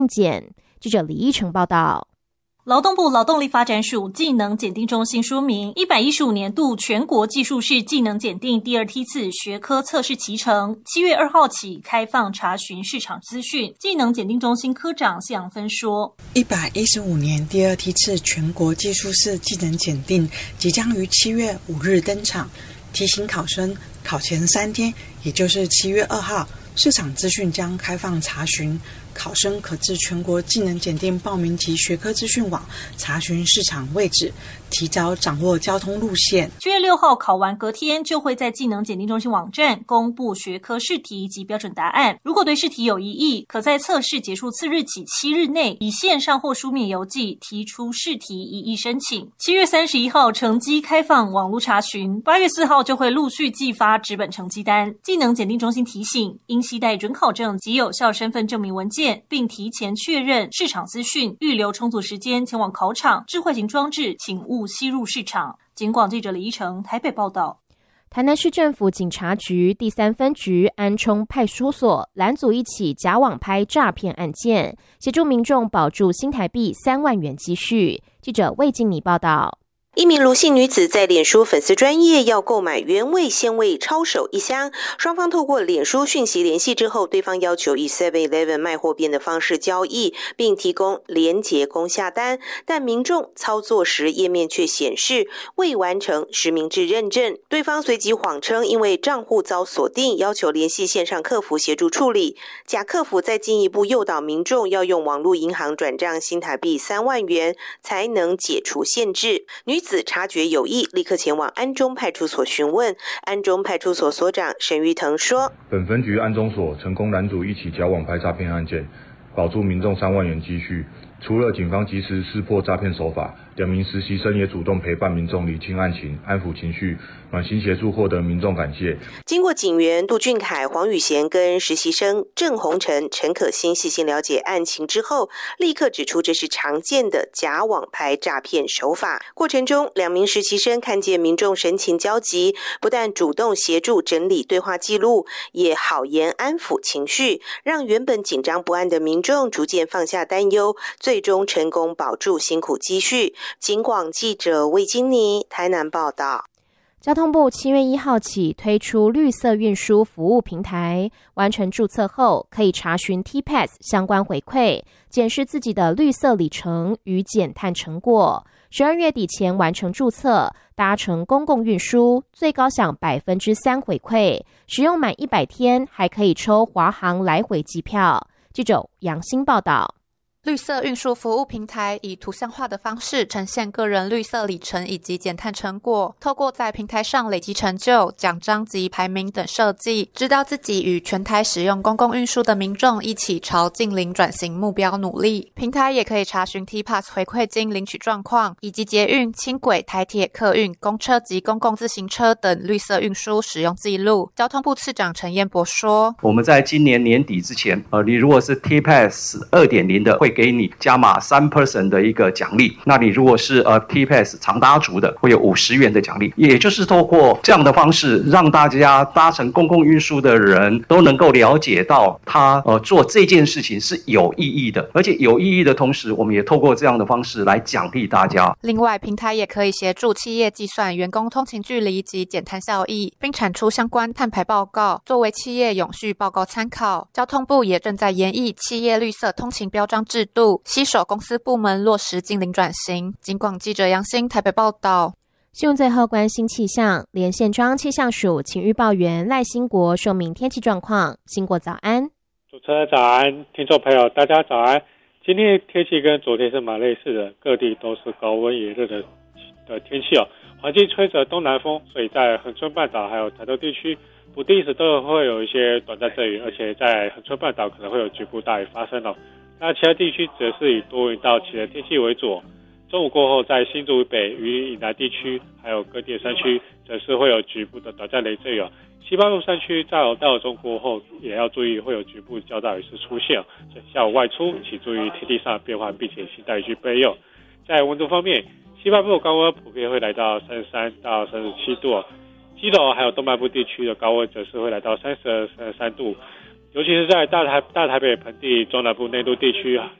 检。记者李依成报道。 劳动部劳动力发展署技能检定中心说明，115年度全国技术士技能检定第二梯次学科测试期程，7月2号起开放查询市场资讯。技能检定中心科长谢阳芬说 ，115年第二梯次全国技术士技能检定即将于7月5日登场，提醒考生考前3天，也就是7月2号，市场资讯将开放查询。考生可至全国技能检定报名及学科资讯网查询市场位置，提早掌握交通路线。 7月6号考完隔天就会在技能检定中心网站公布学科试题及标准答案。如果对试题有疑义，可在测试结束次日起7日内，以线上或书面邮寄提出试题异议申请。7月31号成绩开放网络查询，8月4号就会陆续寄发纸本成绩单。技能检定中心提醒，应携带准考证及有效身份证明文件，并提前确认市场资讯，预留充足时间前往考场。智慧型装置请勿吸入市场。警广记者李依成台北报道。 台南市政府警察局第3分局安冲派出所拦阻一起假网拍诈骗案件，协助民众保住新台币3万元积蓄。记者魏静妮报道。 一名卢姓女子在脸书粉丝专页要购买原味鲜味抄手1箱，双方透过脸书讯息联系之后，对方要求以 7-Eleven 卖货边的方式交易，并提供连结供下单，但民众操作时页面却显示未完成实名制认证。对方随即谎称因为账户遭锁定，要求联系线上客服协助处理。假客服再进一步诱导民众要用网络银行转账新台币3万元才能解除限制。女子察觉有异，立刻前往安中派出所询问。安中派出所所长沈玉腾说， 本分局安中所成功拦阻一起假网拍诈骗案件，保住民众3万元积蓄。除了警方及时识破诈骗手法，2名实习生也主动陪伴民众理清案情，安抚情绪，暖心协助获得民众感谢。 经过警员杜俊凯、黄宇贤跟实习生郑宏成、陈可欣细心了解案情之后，立刻指出这是常见的假网拍诈骗手法。过程中，2名实习生看见民众神情焦急，不但主动协助整理对话记录，也好言安抚情绪，让原本紧张不安的民众逐渐放下担忧，最终成功保住辛苦积蓄。警广记者魏金妮台南报道。 交通部7月1号起推出绿色运输服务平台，完成注册后可以查询 TPASS 相关回馈，检视自己的绿色里程与减碳成果。12月底前完成注册，搭乘公共运输最高享3%回馈，使用满100天还可以抽华航来回机票。记者杨欣报道。 绿色运输服务平台以图像化的方式呈现个人绿色里程以及减碳成果，透过在平台上累积成就、奖章及排名等设计，知道自己与全台使用公共运输的民众一起朝净零转型目标努力。平台也可以查询 TPASS 回馈金领取状况，以及捷运、轻轨、台铁、客运、公车及公共自行车等绿色运输使用记录。交通部次长陈彦博说， 我们在今年年底之前，你如果是 TPASS 2.0 的，会给你加码3% 的一个奖励，那你如果是TPASS 常搭族的，会有50元的奖励。也就是透过这样的方式，让大家搭乘公共运输的人都能够了解到他做这件事情是有意义的，而且有意义的同时，我们也透过这样的方式来奖励大家。 另外，平台也可以协助企业计算员工通勤距离及减碳效益，并产出相关碳排报告，作为企业永续报告参考。交通部也正在研议企业绿色通勤标章制度，携手公司部门落实净零转型。警广记者杨欣台北报道。 新闻最后关心气象，连线中央气象署请预报员赖兴国说明天气状况。兴国早安。 主持人早安，听众朋友大家早安。今天天气跟昨天是蛮类似的，各地都是高温炎热的天气哦。环境吹着东南风，所以在恒春半岛还有台东地区不定时都会有一些短暂阵雨，而且在恒春半岛可能会有局部大雨发生哦。那其他地区则是以多云到晴的天气为主。中午过后，在新竹以北与以南地区，还有各地的山区，则是会有局部的短暂雷阵雨。西半部山区在到中过后，也要注意会有局部较大雨势出现。下午外出，请注意天气上的变化，并且携带雨具备用。在温度方面，西半部高温普遍会来到33到37度，基隆还有东半部地区的高温则是会来到32、33度。 尤其是在大台北盆地、中南部内陆地区